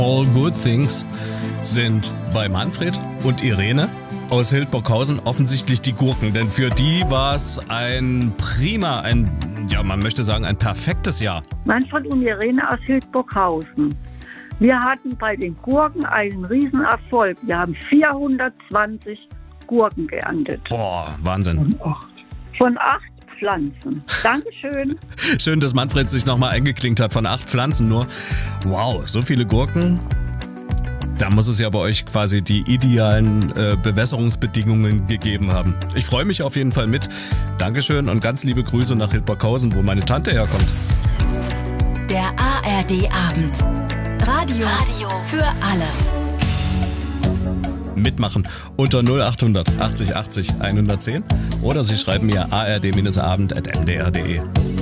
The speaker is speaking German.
All Good Things sind bei Manfred und Irene aus Hildburghausen offensichtlich die Gurken, denn für die war es ein man möchte sagen, ein perfektes Jahr. Manfred und Irene aus Hildburghausen. Wir hatten bei den Gurken einen Riesenerfolg. Wir haben 420 Gurken geerntet. Boah, Wahnsinn. Von 8 Pflanzen. Dankeschön. Schön, dass Manfred sich nochmal eingeklinkt hat, von 8 Pflanzen nur. Wow, so viele Gurken. Da muss es ja bei euch quasi die idealen Bewässerungsbedingungen gegeben haben. Ich freue mich auf jeden Fall mit. Dankeschön und ganz liebe Grüße nach Hildburghausen, wo meine Tante herkommt. Der ARD-Abend. Radio für alle. Mitmachen unter 0800 80 80 110 oder Sie schreiben mir ard-abend@mdr.de.